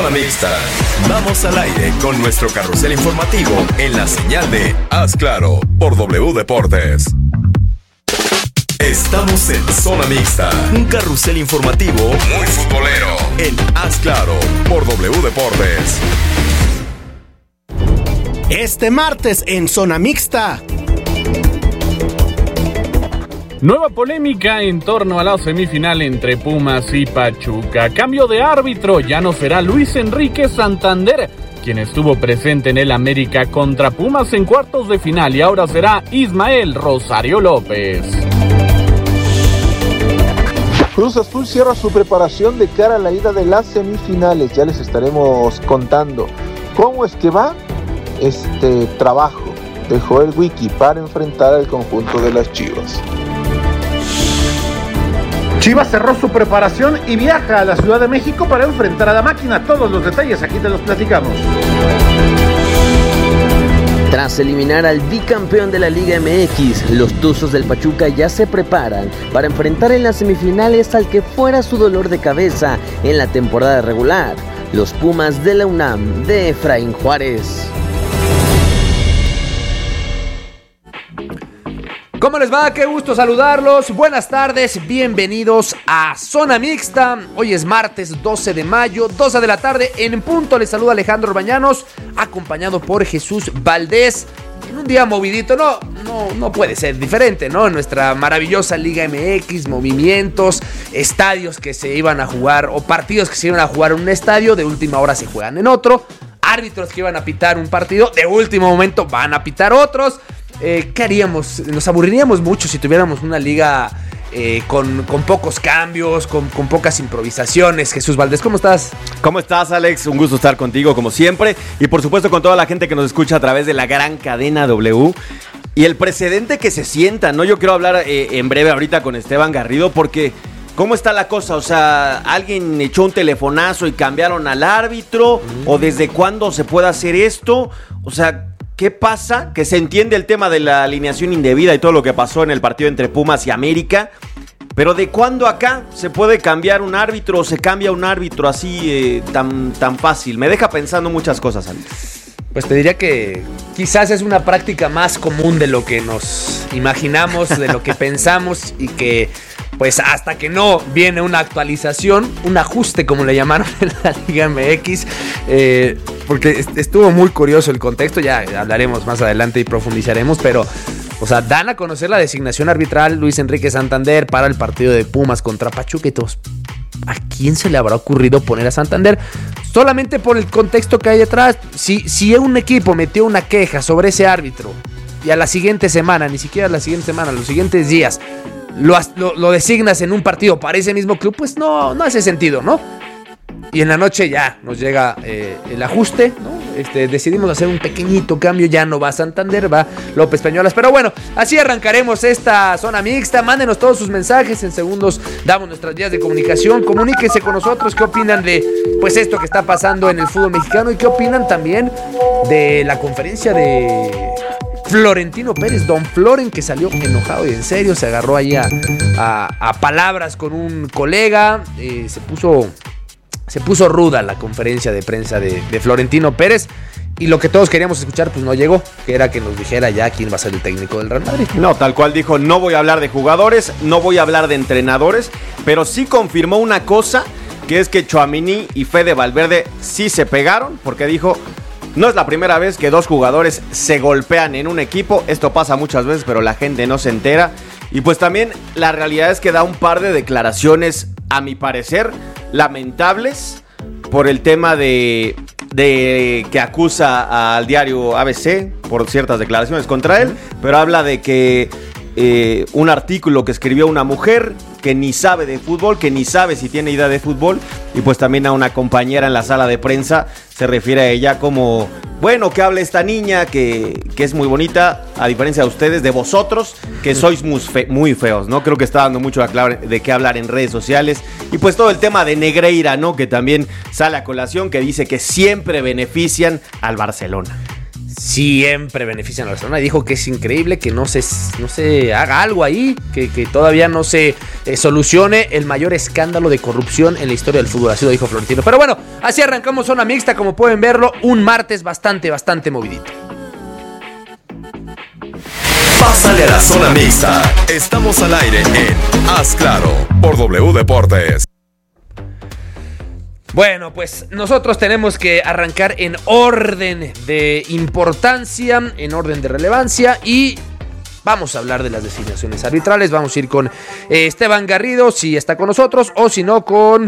Zona Mixta. Vamos al aire con nuestro carrusel informativo en la señal de Haz Claro por W Deportes. Estamos en Zona Mixta, un carrusel informativo muy futbolero en Haz Claro por W Deportes. Este martes en Zona Mixta. Nueva polémica en torno a la semifinal entre Pumas y Pachuca. Cambio de árbitro, ya no será Luis Enrique Santander, quien estuvo presente en el América contra Pumas en cuartos de final, y ahora será Ismael Rosario López. Cruz Azul cierra su preparación de cara a la ida de las semifinales. Ya les estaremos contando cómo es que va este trabajo de Joel Wiki para enfrentar al conjunto de las Chivas. Chivas cerró su preparación y viaja a la Ciudad de México para enfrentar a la máquina. Todos los detalles aquí te los platicamos. Tras eliminar al bicampeón de la Liga MX, los Tuzos del Pachuca ya se preparan para enfrentar en las semifinales al que fuera su dolor de cabeza en la temporada regular, los Pumas de la UNAM de Efraín Juárez. ¿Cómo les va? Qué gusto saludarlos. Buenas tardes, bienvenidos a Zona Mixta. Hoy es martes 12 de mayo, 12 de la tarde. En punto les saluda Alejandro Orbañanos, acompañado por Jesús Valdés. En un día movidito, no puede ser diferente, ¿no? En nuestra maravillosa Liga MX, movimientos, estadios que se iban a jugar, o partidos que se iban a jugar en un estadio, de última hora se juegan en otro. Árbitros que iban a pitar un partido, de último momento van a pitar otros. ¿Qué haríamos? Nos aburriríamos mucho si tuviéramos una liga con pocos cambios, con pocas improvisaciones. Jesús Valdés, ¿cómo estás? ¿Cómo estás, Alex? Un gusto estar contigo, como siempre. Y por supuesto con toda la gente que nos escucha a través de la gran cadena W. Y el precedente que se sienta, ¿no? Yo quiero hablar en breve ahorita con Esteban Garrido, porque ¿cómo está la cosa? O sea, ¿alguien echó un telefonazo y cambiaron al árbitro? ¿O desde cuándo se puede hacer esto? O sea, ¿qué pasa? Que se entiende el tema de la alineación indebida y todo lo que pasó en el partido entre Pumas y América, pero ¿de cuándo acá se puede cambiar un árbitro o se cambia un árbitro así tan fácil? Me deja pensando muchas cosas, Alex. Pues te diría que quizás es una práctica más común de lo que nos imaginamos, de lo que pensamos, y que pues hasta que no viene una actualización, un ajuste como le llamaron en la Liga MX, porque estuvo muy curioso el contexto, ya hablaremos más adelante y profundizaremos, pero o sea, dan a conocer la designación arbitral Luis Enrique Santander para el partido de Pumas contra Pachuca y todos, ¿a quién se le habrá ocurrido poner a Santander? Solamente por el contexto que hay detrás. Si un equipo metió una queja sobre ese árbitro y a la siguiente semana, ni siquiera a la siguiente semana, los siguientes días lo designas en un partido para ese mismo club, pues no hace sentido, ¿no? Y en la noche ya nos llega el ajuste, ¿no? Decidimos hacer un pequeñito cambio, ya no va Santander, va López Peñuelas. Pero bueno, así arrancaremos esta Zona Mixta. Mándenos todos sus mensajes, en segundos damos nuestras vías de comunicación. Comuníquense con nosotros, qué opinan de pues esto que está pasando en el fútbol mexicano, y qué opinan también de la conferencia de Florentino Pérez, Don Floren, que salió enojado y en serio, se agarró ahí a palabras con un colega, se puso ruda la conferencia de prensa de Florentino Pérez, y lo que todos queríamos escuchar pues no llegó, que era que nos dijera ya quién va a ser el técnico del Real Madrid. No, tal cual dijo, no voy a hablar de jugadores, no voy a hablar de entrenadores, pero sí confirmó una cosa, que es que Tchouaméni y Fede Valverde sí se pegaron, porque dijo: no es la primera vez que dos jugadores se golpean en un equipo, esto pasa muchas veces, pero la gente no se entera. Y pues también la realidad es que da un par de declaraciones, a mi parecer, lamentables, por el tema de que acusa al diario ABC por ciertas declaraciones contra él, pero habla de que un artículo que escribió una mujer que ni sabe de fútbol, que ni sabe si tiene idea de fútbol, y pues también a una compañera en la sala de prensa se refiere a ella como, bueno, que hable esta niña que es muy bonita, a diferencia de ustedes, de vosotros, que sois muy feos, ¿no? Creo que está dando mucho de qué hablar en redes sociales, y pues todo el tema de Negreira, ¿no? Que también sale a colación, que dice que siempre benefician al Barcelona. siempre benefician a Barcelona. Dijo que es increíble que no se haga algo ahí, que todavía no se solucione el mayor escándalo de corrupción en la historia del fútbol. Así lo dijo Florentino. Pero bueno, así arrancamos Zona Mixta, como pueden verlo, un martes bastante movidito. Pásale a la Zona Mixta. Estamos al aire en Haz Claro por W Deportes. Bueno, pues nosotros tenemos que arrancar en orden de importancia, en orden de relevancia y vamos a hablar de las designaciones arbitrales. Vamos a ir con Esteban Garrido, si está con nosotros, o si no con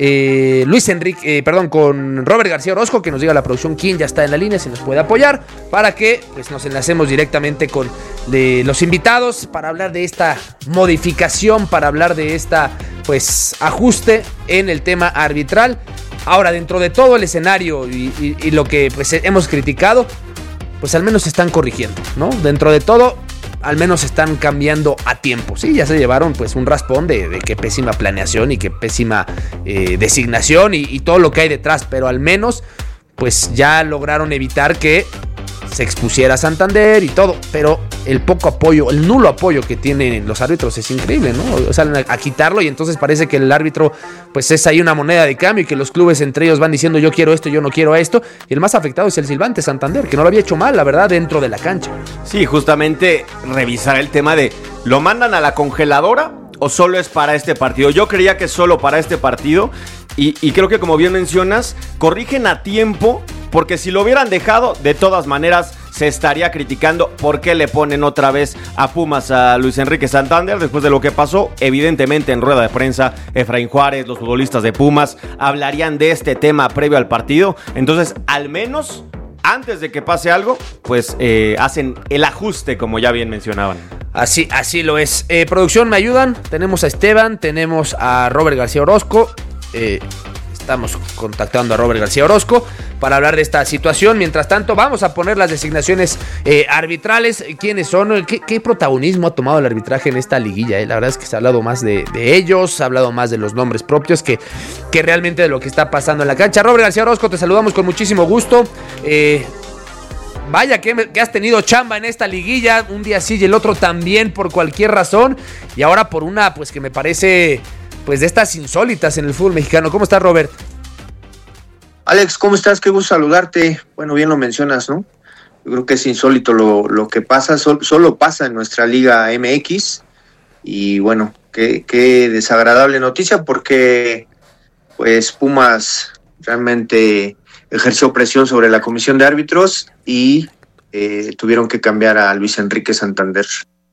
con Robert García Orozco, que nos diga la producción quién ya está en la línea, si nos puede apoyar, para que pues nos enlacemos directamente con los invitados para hablar de esta modificación, para hablar de esta pues ajuste en el tema arbitral. Ahora, dentro de todo el escenario y lo que pues hemos criticado, pues al menos se están corrigiendo, ¿no? Dentro de todo, al menos están cambiando a tiempo. Sí, ya se llevaron pues un raspón de qué pésima planeación y qué pésima designación y todo lo que hay detrás, pero al menos pues ya lograron evitar que se expusiera a Santander y todo, pero el poco apoyo, el nulo apoyo que tienen los árbitros es increíble, ¿no? Salen a quitarlo y entonces parece que el árbitro pues es ahí una moneda de cambio y que los clubes entre ellos van diciendo yo quiero esto, yo no quiero esto, y el más afectado es el silbante Santander, que no lo había hecho mal, la verdad, dentro de la cancha. Sí, justamente revisar el tema de ¿lo mandan a la congeladora o solo es para este partido? Yo creía que solo para este partido y creo que, como bien mencionas, corrigen a tiempo, porque si lo hubieran dejado, de todas maneras se estaría criticando por qué le ponen otra vez a Pumas a Luis Enrique Santander después de lo que pasó. Evidentemente en rueda de prensa Efraín Juárez, los futbolistas de Pumas hablarían de este tema previo al partido. Entonces, al menos antes de que pase algo, pues hacen el ajuste, como ya bien mencionaban. Así lo es. Producción, ¿me ayudan? Tenemos a Esteban, tenemos a Robert García Orozco. Estamos contactando a Robert García Orozco para hablar de esta situación. Mientras tanto, vamos a poner las designaciones arbitrales. ¿Quiénes son? ¿Qué protagonismo ha tomado el arbitraje en esta liguilla? La verdad es que se ha hablado más de ellos, se ha hablado más de los nombres propios que realmente de lo que está pasando en la cancha. Robert García Orozco, te saludamos con muchísimo gusto. Vaya que has tenido chamba en esta liguilla, un día sí y el otro también por cualquier razón, y ahora por una pues que me parece pues de estas insólitas en el fútbol mexicano. ¿Cómo estás, Robert? Alex, ¿cómo estás? Qué gusto saludarte. Bueno, bien lo mencionas, ¿no? Yo creo que es insólito lo que pasa, solo pasa en nuestra Liga MX, y bueno, qué desagradable noticia, porque pues Pumas realmente ejerció presión sobre la comisión de árbitros y tuvieron que cambiar a Luis Enrique Santander.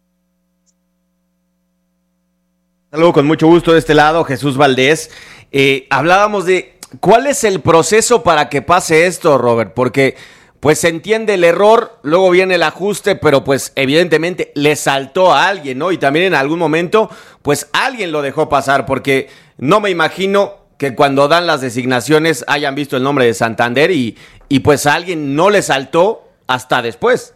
Saludo con mucho gusto de este lado, Jesús Valdés. Hablábamos de cuál es el proceso para que pase esto, Robert, porque pues se entiende el error, luego viene el ajuste, pero pues evidentemente le saltó a alguien, ¿no? Y también en algún momento pues alguien lo dejó pasar, porque no me imagino que cuando dan las designaciones hayan visto el nombre de Santander y pues a alguien no le saltó hasta después.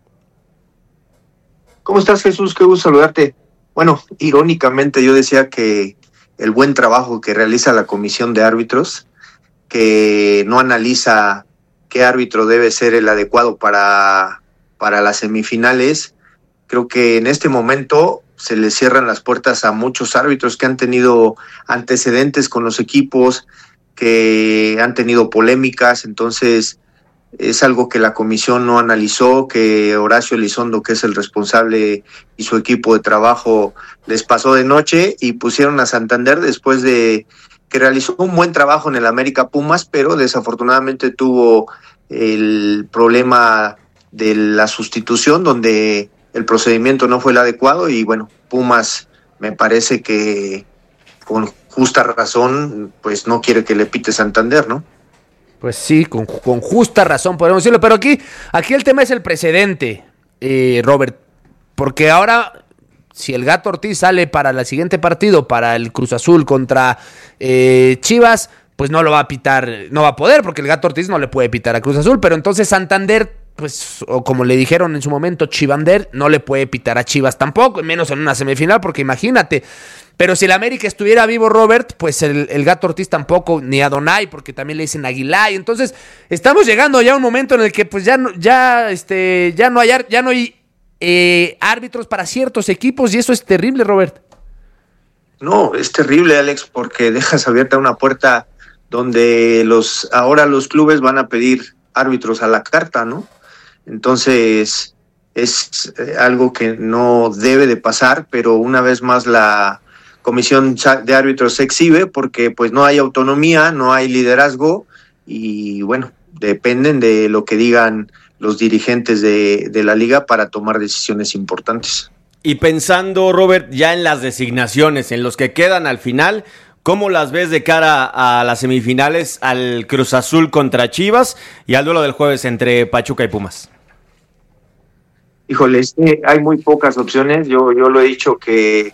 ¿Cómo estás, Jesús? Qué gusto saludarte. Bueno, irónicamente yo decía que el buen trabajo que realiza la comisión de árbitros, que no analiza qué árbitro debe ser el adecuado para las semifinales, creo que en este momento se les cierran las puertas a muchos árbitros que han tenido antecedentes con los equipos, que han tenido polémicas. Entonces es algo que la comisión no analizó, que Horacio Elizondo, que es el responsable, y su equipo de trabajo les pasó de noche y pusieron a Santander después de que realizó un buen trabajo en el América Pumas, pero desafortunadamente tuvo el problema de la sustitución, donde el procedimiento no fue el adecuado, y bueno, Pumas me parece que con justa razón pues no quiere que le pite Santander, ¿no? Pues sí, con justa razón podemos decirlo, pero aquí el tema es el precedente, Robert, porque ahora si el Gato Ortiz sale para el siguiente partido, para el Cruz Azul contra Chivas, pues no lo va a pitar, no va a poder, porque el Gato Ortiz no le puede pitar a Cruz Azul, pero entonces Santander pues, o como le dijeron en su momento, Chivander no le puede pitar a Chivas tampoco, menos en una semifinal, porque imagínate. Pero si el América estuviera vivo, Robert, pues el Gato Ortiz tampoco, ni Adonai, porque también le dicen Aguilar. Y entonces estamos llegando ya a un momento en el que pues ya no hay árbitros para ciertos equipos, y eso es terrible, Robert. No, es terrible, Alex, porque dejas abierta una puerta donde ahora los clubes van a pedir árbitros a la carta, ¿no? Entonces es algo que no debe de pasar, pero una vez más la comisión de árbitros se exhibe porque pues no hay autonomía, no hay liderazgo y bueno, dependen de lo que digan los dirigentes de la liga para tomar decisiones importantes. Y pensando, Robert, ya en las designaciones, en los que quedan al final, ¿cómo las ves de cara a las semifinales, al Cruz Azul contra Chivas y al duelo del jueves entre Pachuca y Pumas? Híjole, hay muy pocas opciones. Yo lo he dicho que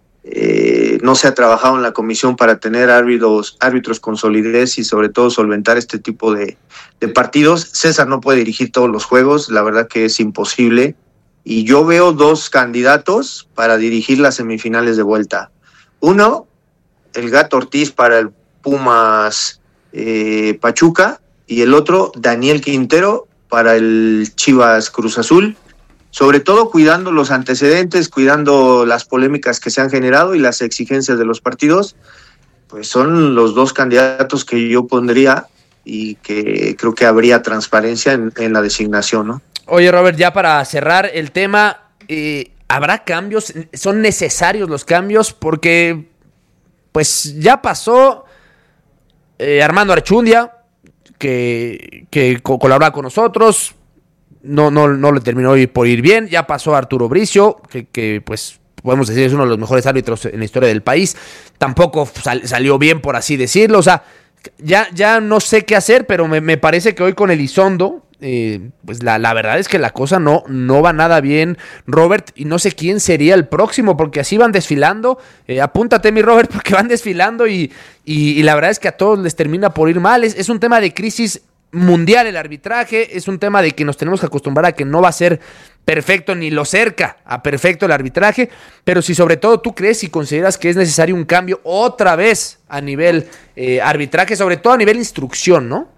no se ha trabajado en la comisión para tener árbitros con solidez y sobre todo solventar este tipo de partidos. César no puede dirigir todos los juegos, la verdad que es imposible. Y yo veo dos candidatos para dirigir las semifinales de vuelta. Uno, el Gato Ortiz para el Pumas Pachuca, y el otro, Daniel Quintero para el Chivas Cruz Azul, sobre todo cuidando los antecedentes, cuidando las polémicas que se han generado y las exigencias de los partidos. Pues son los dos candidatos que yo pondría y que creo que habría transparencia en la designación, ¿no? Oye, Robert, ya para cerrar el tema, ¿habrá cambios? ¿Son necesarios los cambios? Porque pues ya pasó Armando Archundia, que colabora con nosotros, no le terminó por ir bien. Ya pasó Arturo Bricio, que pues podemos decir es uno de los mejores árbitros en la historia del país. Tampoco salió bien, por así decirlo. O sea, ya no sé qué hacer, pero me parece que hoy con Elizondo, pues la verdad es que la cosa no va nada bien, Robert, y no sé quién sería el próximo, porque así van desfilando. Apúntate, mi Robert, porque van desfilando y la verdad es que a todos les termina por ir mal. Es un tema de crisis mundial el arbitraje, es un tema de que nos tenemos que acostumbrar a que no va a ser perfecto ni lo cerca a perfecto el arbitraje, pero si sobre todo tú crees y consideras que es necesario un cambio otra vez a nivel arbitraje, sobre todo a nivel instrucción, ¿no?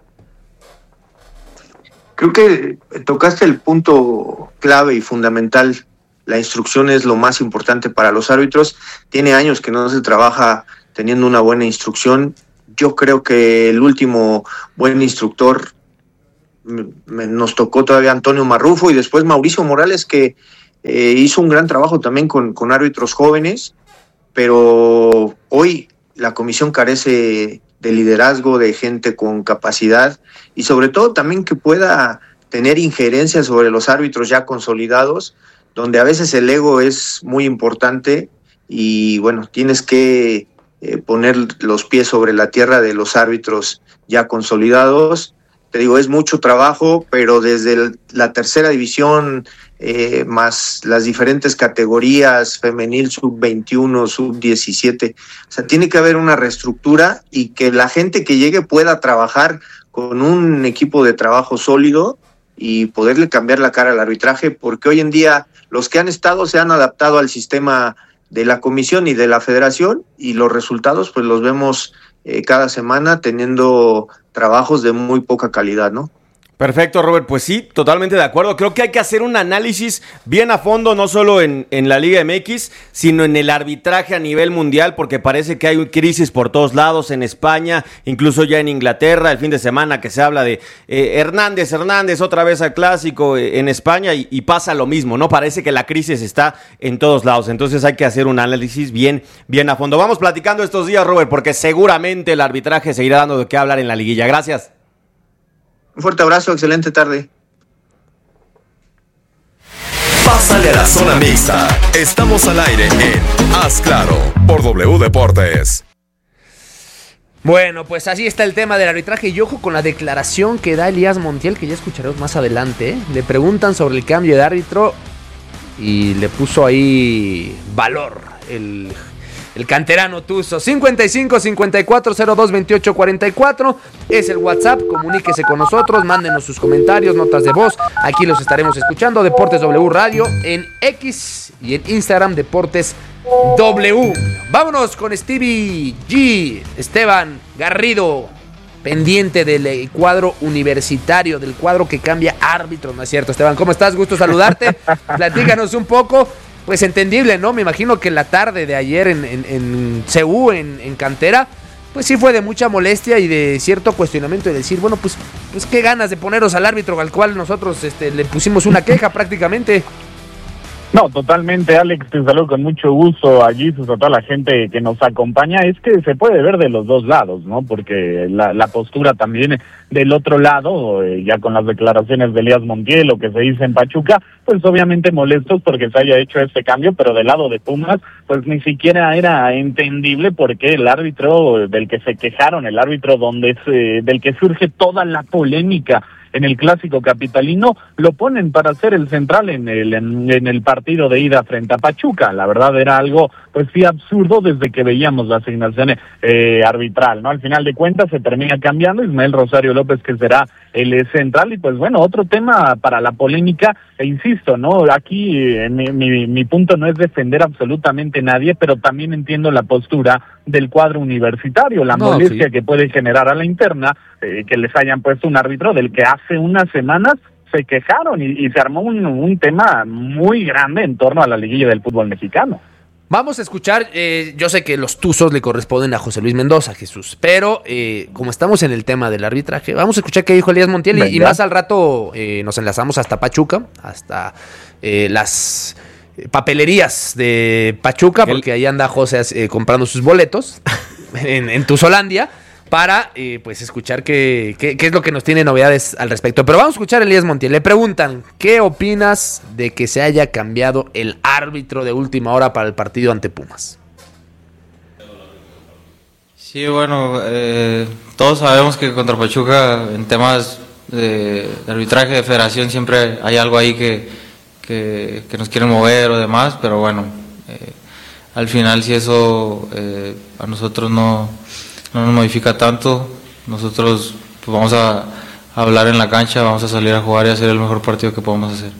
Creo que tocaste el punto clave y fundamental. La instrucción es lo más importante para los árbitros. Tiene años que no se trabaja teniendo una buena instrucción. Yo creo que el último buen instructor nos tocó todavía Antonio Marrufo y después Mauricio Morales, que hizo un gran trabajo también con árbitros jóvenes, pero hoy la comisión carece de liderazgo, de gente con capacidad y sobre todo también que pueda tener injerencia sobre los árbitros ya consolidados, donde a veces el ego es muy importante y bueno, tienes que poner los pies sobre la tierra de los árbitros ya consolidados. Te digo, es mucho trabajo, pero desde la tercera división, más las diferentes categorías, femenil, sub-21, sub-17, o sea, tiene que haber una reestructura y que la gente que llegue pueda trabajar con un equipo de trabajo sólido y poderle cambiar la cara al arbitraje, porque hoy en día los que han estado se han adaptado al sistema de la comisión y de la federación y los resultados pues los vemos cada semana teniendo trabajos de muy poca calidad, ¿no? Perfecto, Robert, pues sí, totalmente de acuerdo. Creo que hay que hacer un análisis bien a fondo, no solo en la Liga MX, sino en el arbitraje a nivel mundial, porque parece que hay crisis por todos lados, en España, incluso ya en Inglaterra, el fin de semana que se habla de Hernández, otra vez al clásico en España, y pasa lo mismo, ¿no? Parece que la crisis está en todos lados, entonces hay que hacer un análisis bien a fondo. Vamos platicando estos días, Robert, porque seguramente el arbitraje seguirá dando de qué hablar en la liguilla. Gracias. Un fuerte abrazo, excelente tarde. Pásale a la zona mixta. Estamos al aire en Haz Claro por W Deportes. Bueno, pues así está el tema del arbitraje y ojo con la declaración que da Elías Montiel, que ya escucharemos más adelante. Le preguntan sobre el cambio de árbitro y le puso ahí valor el el canterano Tuzo. 55-54-02-28-44 es el WhatsApp. Comuníquese con nosotros, mándenos sus comentarios, notas de voz. Aquí los estaremos escuchando. Deportes W Radio en X y en Instagram Deportes W. Vámonos con Stevie G. Esteban Garrido, pendiente del cuadro universitario, del cuadro que cambia árbitro, ¿no es cierto, Esteban? ¿Cómo estás? Gusto saludarte. Platícanos un poco. Pues entendible, ¿no? Me imagino que la tarde de ayer en CU, en Cantera, pues sí fue de mucha molestia y de cierto cuestionamiento de decir, bueno, pues qué ganas de poneros al árbitro al cual nosotros le pusimos una queja prácticamente. No, totalmente, Alex, te saludo con mucho gusto allí, a toda la gente que nos acompaña. Es que se puede ver de los dos lados, ¿no? Porque la postura también del otro lado, ya con las declaraciones de Elías Montiel, lo que se dice en Pachuca, pues obviamente molestos porque se haya hecho este cambio, pero del lado de Pumas, pues ni siquiera era entendible porque el árbitro del que se quejaron, el árbitro del que surge toda la polémica en el clásico capitalino, lo ponen para ser el central en el partido de ida frente a Pachuca. La verdad era algo, pues sí, absurdo desde que veíamos la asignación arbitral, ¿no? Al final de cuentas se termina cambiando Ismael Rosario López, que será el central, y pues bueno, otro tema para la polémica, e insisto, ¿no? Aquí mi punto no es defender absolutamente nadie, pero también entiendo la postura del cuadro universitario, la molestia que puede generar a la interna, que les hayan puesto un árbitro del que hace unas semanas se quejaron y se armó un tema muy grande en torno a la liguilla del fútbol mexicano. Vamos a escuchar, yo sé que los tuzos le corresponden a José Luis Mendoza, Jesús, pero como estamos en el tema del arbitraje, vamos a escuchar qué dijo Elías Montiel y más al rato nos enlazamos hasta Pachuca, hasta las papelerías de Pachuca, porque ahí anda José comprando sus boletos en Tuzolandia, para pues escuchar qué es lo que nos tiene novedades al respecto. Pero vamos a escuchar a Elías Montiel. Le preguntan, ¿qué opinas de que se haya cambiado el árbitro de última hora para el partido ante Pumas? Sí, bueno, todos sabemos que contra Pachuca en temas de arbitraje de federación siempre hay algo ahí que nos quieren mover o demás, pero bueno, al final si eso a nosotros no nos modifica tanto, nosotros pues vamos a hablar en la cancha, vamos a salir a jugar y hacer el mejor partido que podamos hacer.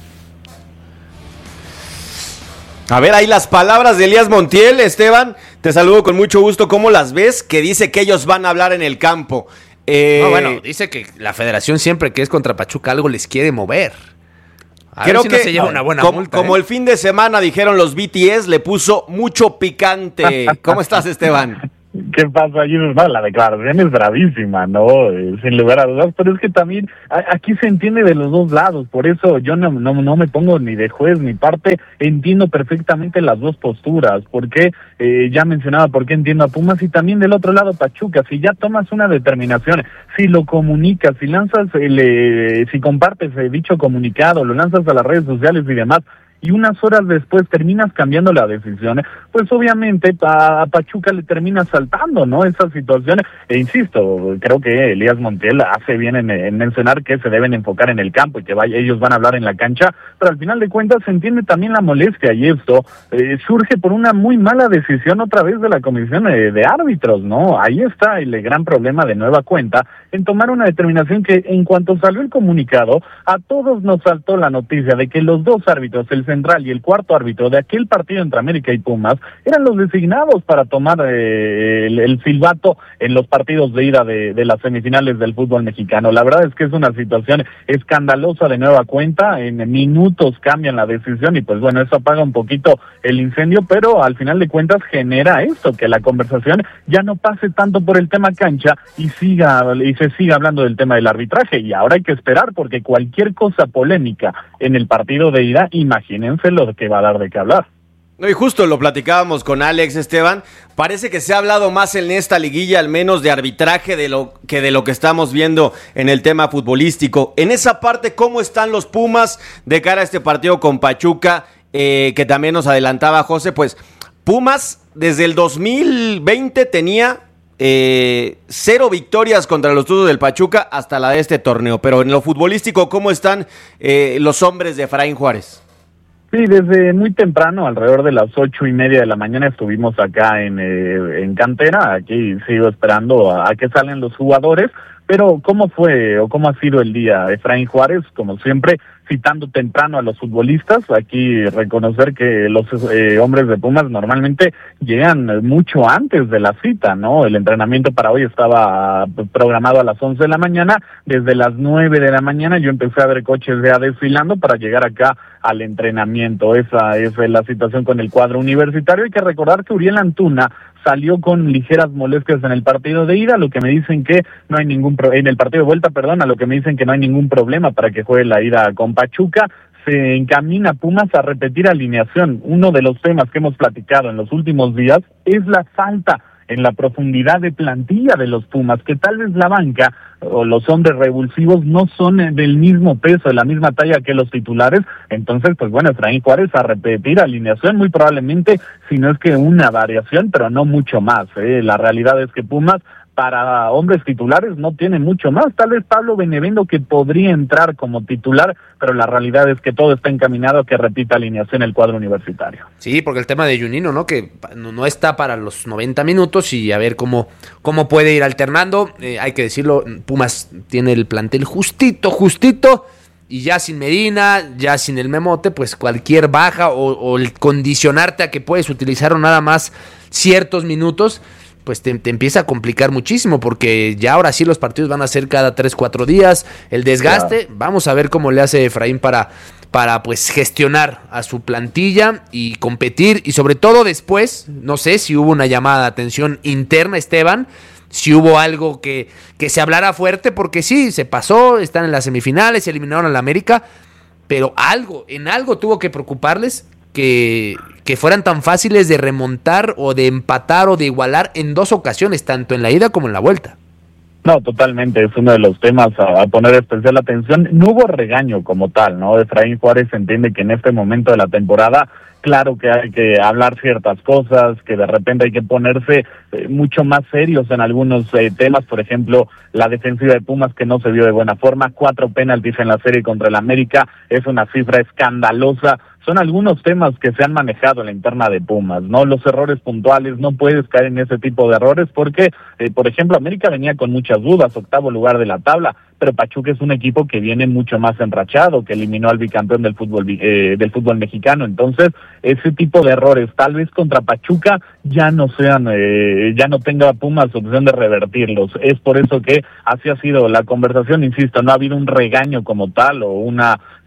A ver, ahí las palabras de Elías Montiel. Esteban, te saludo con mucho gusto. ¿Cómo las ves? Que dice que ellos van a hablar en el campo. No, bueno, dice que la federación siempre que es contra Pachuca algo les quiere mover. Creo que no se lleva una buena multa, como el fin de semana dijeron los BTS, le puso mucho picante. ¿Cómo estás, Esteban? ¿Qué pasa allí? No, la declaración es bravísima, ¿no? Sin lugar a dudas, pero es que también aquí se entiende de los dos lados, por eso yo no me pongo ni de juez ni parte, entiendo perfectamente las dos posturas, porque ya mencionaba por qué entiendo a Pumas y también del otro lado Pachuca. Si ya tomas una determinación, si lo comunicas, si lanzas, si compartes dicho comunicado, lo lanzas a las redes sociales y demás, y unas horas después terminas cambiando la decisión, pues obviamente a Pachuca le termina saltando, ¿no? Esa situación, e insisto, creo que Elías Montiel hace bien en mencionar que se deben enfocar en el campo y que ellos van a hablar en la cancha, pero al final de cuentas se entiende también la molestia, y esto surge por una muy mala decisión otra vez de la comisión de árbitros, ¿no? Ahí está el gran problema de nueva cuenta, en tomar una determinación que en cuanto salió el comunicado, a todos nos saltó la noticia de que los dos árbitros, el central y el cuarto árbitro de aquel partido entre América y Pumas, eran los designados para tomar el silbato en los partidos de ida de las semifinales del fútbol mexicano. La verdad es que es una situación escandalosa de nueva cuenta, en minutos cambian la decisión y pues bueno, eso apaga un poquito el incendio, pero al final de cuentas genera esto, que la conversación ya no pase tanto por el tema cancha y se siga hablando del tema del arbitraje, y ahora hay que esperar porque cualquier cosa polémica en el partido de ida, imagínense lo que va a dar de qué hablar. No, y justo lo platicábamos con Alex, Esteban, parece que se ha hablado más en esta liguilla, al menos de arbitraje, de lo que estamos viendo en el tema futbolístico. En esa parte, ¿cómo están los Pumas de cara a este partido con Pachuca? Que también nos adelantaba José, pues Pumas desde el 2020 tenía 0 victorias contra los Tuzos del Pachuca hasta la de este torneo, pero en lo futbolístico, ¿cómo están los hombres de Efraín Juárez? Sí, desde muy temprano, alrededor de las 8:30 de la mañana, estuvimos acá en cantera. Aquí sigo esperando a que salen los jugadores. Pero, ¿cómo fue o cómo ha sido el día? Efraín Juárez, como siempre, citando temprano a los futbolistas. Aquí reconocer que los hombres de Pumas normalmente llegan mucho antes de la cita, ¿no? El entrenamiento para hoy estaba programado a las 11 de la mañana. Desde las 9 de la mañana yo empecé a ver coches ya desfilando para llegar acá al entrenamiento. Esa es la situación con el cuadro universitario. Hay que recordar que Uriel Antuna salió con ligeras molestias en el partido de ida, lo que me dicen que no hay en el partido de vuelta, a lo que me dicen que no hay ningún problema para que juegue la ida con Pachuca. Se encamina Pumas a repetir alineación. Uno de los temas que hemos platicado en los últimos días es la falta en la profundidad de plantilla de los Pumas, que tal vez la banca o los hombres revulsivos no son del mismo peso, de la misma talla que los titulares. Entonces, pues bueno, Efraín Juárez a repetir alineación, muy probablemente, si no es que una variación, pero no mucho más. La realidad es que Pumas, para hombres titulares, no tiene mucho más. Tal vez Pablo Benevendo, que podría entrar como titular, pero la realidad es que todo está encaminado a que repita alineación el cuadro universitario. Sí, porque el tema de Juninho, ¿no? Que no está para los 90 minutos y a ver cómo puede ir alternando. Hay que decirlo, Pumas tiene el plantel justito, y ya sin Medina, ya sin el Memote, pues cualquier baja o el condicionarte a que puedes utilizar nada más ciertos minutos, pues te empieza a complicar muchísimo, porque ya ahora sí los partidos van a ser cada 3-4 días, el desgaste, vamos a ver cómo le hace Efraín para pues gestionar a su plantilla y competir, y sobre todo después, no sé si hubo una llamada de atención interna, Esteban, si hubo algo que se hablara fuerte, porque sí, se pasó, están en las semifinales, se eliminaron a la América, pero en algo tuvo que preocuparles que fueran tan fáciles de remontar o de empatar o de igualar en 2 ocasiones, tanto en la ida como en la vuelta. No, totalmente, es uno de los temas a poner especial atención. No hubo regaño como tal, ¿no? Efraín Juárez entiende que en este momento de la temporada, claro que hay que hablar ciertas cosas, que de repente hay que ponerse mucho más serios en algunos temas. Por ejemplo, la defensiva de Pumas, que no se vio de buena forma, 4 penaltis en la serie contra el América, es una cifra escandalosa. Son algunos temas que se han manejado en la interna de Pumas, ¿no? Los errores puntuales, no puedes caer en ese tipo de errores porque, por ejemplo, América venía con muchas dudas, 8º lugar de la tabla, pero Pachuca es un equipo que viene mucho más enrachado, que eliminó al bicampeón del fútbol mexicano. Entonces, ese tipo de errores, tal vez contra Pachuca, ya no tenga Pumas opción de revertirlos. Es por eso que así ha sido la conversación, insisto, no ha habido un regaño como tal o un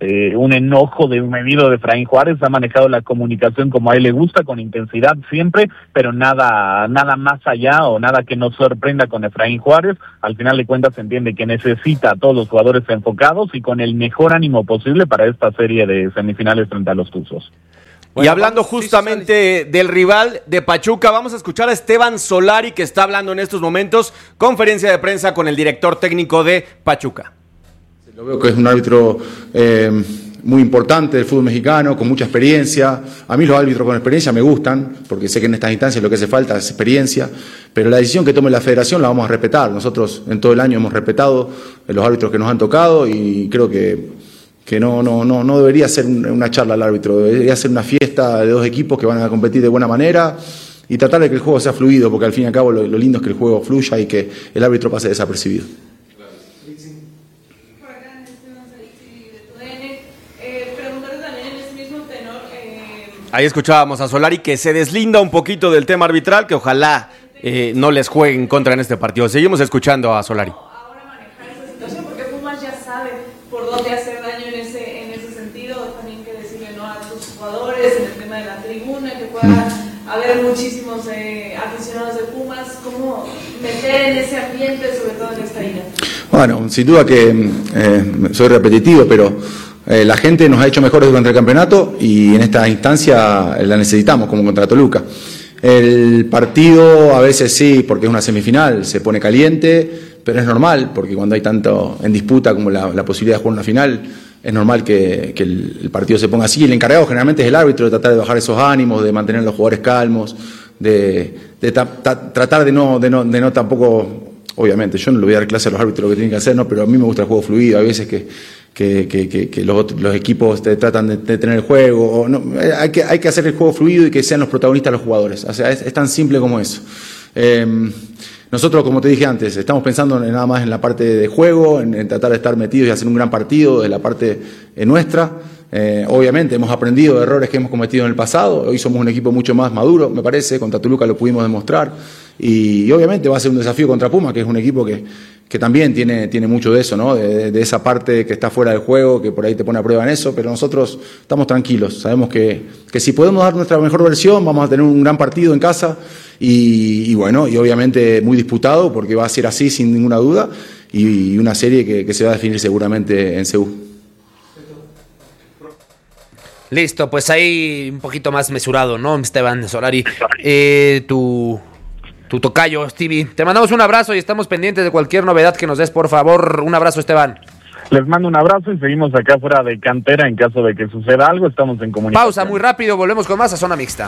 enojo medido de Efraín Juárez. Ha manejado la comunicación como a él le gusta, con intensidad siempre, pero nada más allá o nada que nos sorprenda con Efraín Juárez. Al final de cuentas se entiende que necesita a todos los jugadores enfocados y con el mejor ánimo posible para esta serie de semifinales frente a los Tuzos. Bueno, y hablando justamente del rival de Pachuca, vamos a escuchar a Esteban Solari, que está hablando en estos momentos, conferencia de prensa con el director técnico de Pachuca. Lo veo que es un árbitro muy importante del fútbol mexicano, con mucha experiencia. A mí los árbitros con experiencia me gustan, porque sé que en estas instancias lo que hace falta es experiencia, pero la decisión que tome la federación la vamos a respetar. Nosotros en todo el año hemos respetado los árbitros que nos han tocado y creo que no debería ser una charla al árbitro, debería ser una fiesta de 2 equipos que van a competir de buena manera y tratar de que el juego sea fluido, porque al fin y al cabo lo lindo es que el juego fluya y que el árbitro pase desapercibido. Ahí escuchábamos a Solari, que se deslinda un poquito del tema arbitral, que ojalá no les juegue en contra en este partido. Seguimos escuchando a Solari. Ahora manejar esa situación, porque Pumas ya sabe por dónde hacer daño en ese sentido. También que decirle no a sus jugadores en el tema de la tribuna, que pueda haber muchísimos aficionados de Pumas. ¿Cómo meter en ese ambiente, sobre todo en esta ida? Bueno, sin duda que soy repetitivo, pero la gente nos ha hecho mejores durante el campeonato y en esta instancia la necesitamos, como contra Toluca. El partido a veces sí, porque es una semifinal, se pone caliente, pero es normal, porque cuando hay tanto en disputa como la posibilidad de jugar una final, es normal que el partido se ponga así. El encargado generalmente es el árbitro, de tratar de bajar esos ánimos, de mantener a los jugadores calmos, de tratar de no tampoco. Obviamente, yo no le voy a dar clase a los árbitros lo que tienen que hacer, ¿no? Pero a mí me gusta el juego fluido. Hay veces que los equipos tratan de tener el juego. O no, hay que hacer el juego fluido y que sean los protagonistas los jugadores. O sea, es tan simple como eso. Nosotros, como te dije antes, estamos pensando nada más en la parte de juego, en tratar de estar metidos y hacer un gran partido de la parte nuestra. Obviamente hemos aprendido de errores que hemos cometido en el pasado. Hoy somos un equipo mucho más maduro, me parece. Contra Toluca lo pudimos demostrar. Y obviamente va a ser un desafío contra Puma, que es un equipo que también tiene mucho de eso, ¿no? De esa parte que está fuera del juego, que por ahí te pone a prueba en eso, pero nosotros estamos tranquilos. Sabemos que si podemos dar nuestra mejor versión, vamos a tener un gran partido en casa y bueno, y obviamente muy disputado, porque va a ser así sin ninguna duda, y una serie que se va a definir seguramente en Seúl. Listo, pues ahí un poquito más mesurado, ¿no, Esteban Solari? Tu tocayo, Stevie. Te mandamos un abrazo y estamos pendientes de cualquier novedad que nos des, por favor. Un abrazo, Esteban. Les mando un abrazo y seguimos acá fuera de cantera en caso de que suceda algo. Estamos en comunicación. Pausa muy rápido, volvemos con más a Zona Mixta.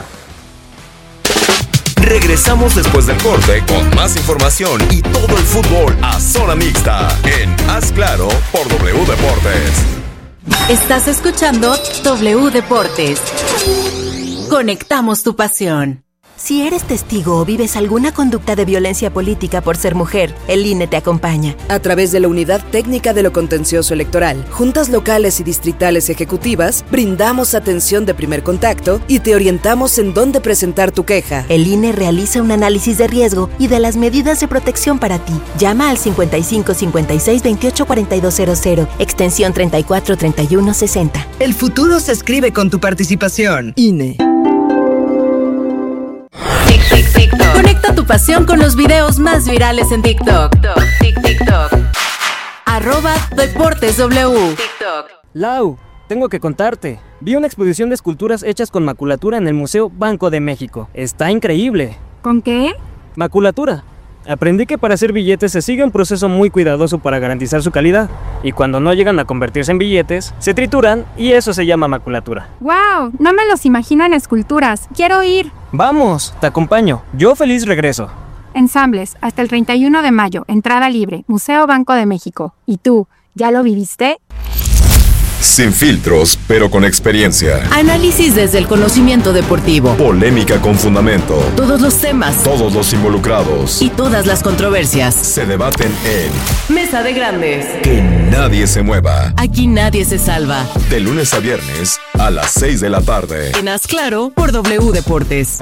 Regresamos después del corte con más información y todo el fútbol a Zona Mixta en Haz Claro por W Deportes. Estás escuchando W Deportes. Conectamos tu pasión. Si eres testigo o vives alguna conducta de violencia política por ser mujer, el INE te acompaña. A través de la Unidad Técnica de lo Contencioso Electoral, juntas locales y distritales ejecutivas, brindamos atención de primer contacto y te orientamos en dónde presentar tu queja. El INE realiza un análisis de riesgo y de las medidas de protección para ti. Llama al 55 56 28 4200, extensión 34 31 60. El futuro se escribe con tu participación. INE. Conecta tu pasión con los videos más virales en TikTok. @DeportesW. Lau, tengo que contarte. Vi una exposición de esculturas hechas con maculatura en el Museo Banco de México. Está increíble. ¿Con qué? Maculatura. Aprendí que para hacer billetes se sigue un proceso muy cuidadoso para garantizar su calidad. Y cuando no llegan a convertirse en billetes, se trituran y eso se llama maculatura. ¡Wow! No me los imagino en esculturas. ¡Quiero ir! ¡Vamos! Te acompaño. Yo feliz regreso. Ensambles, hasta el 31 de mayo. Entrada libre. Museo Banco de México. ¿Y tú, ya lo viviste? Sin filtros, pero con experiencia. Análisis desde el conocimiento deportivo. Polémica con fundamento. Todos los temas. Todos los involucrados. Y todas las controversias. Se debaten en Mesa de Grandes. Que nadie se mueva. Aquí nadie se salva. De lunes a viernes a las 6 de la tarde. En Haz Claro por W Deportes.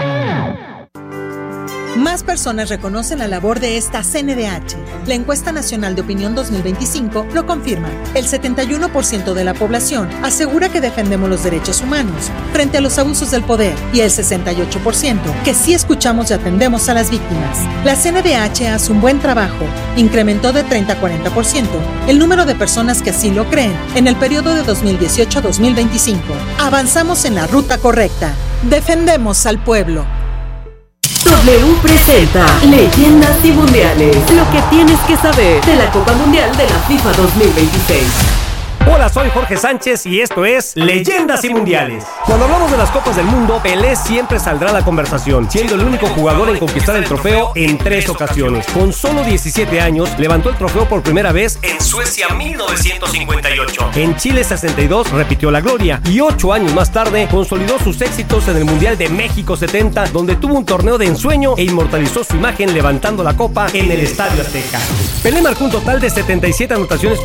Más personas reconocen la labor de esta CNDH. La Encuesta Nacional de Opinión 2025 lo confirma. El 71% de la población asegura que defendemos los derechos humanos frente a los abusos del poder y el 68% que sí escuchamos y atendemos a las víctimas. La CNDH hace un buen trabajo. Incrementó de 30 a 40% el número de personas que así lo creen en el periodo de 2018 a 2025. Avanzamos en la ruta correcta. Defendemos al pueblo. W presenta Leyendas y Mundiales. Lo que tienes que saber de la Copa Mundial de la FIFA 2026. Hola, soy Jorge Sánchez y esto es Leyendas y Mundiales. Cuando hablamos de las Copas del Mundo, Pelé siempre saldrá a la conversación, siendo el único jugador en conquistar el trofeo en 3 ocasiones. Con solo 17 años, levantó el trofeo por primera vez en Suecia 1958. En Chile 62 repitió la gloria y 8 años más tarde consolidó sus éxitos en el Mundial de México 70, donde tuvo un torneo de ensueño e inmortalizó su imagen levantando la copa en el Estadio Azteca. Pelé marcó un total de 77 anotaciones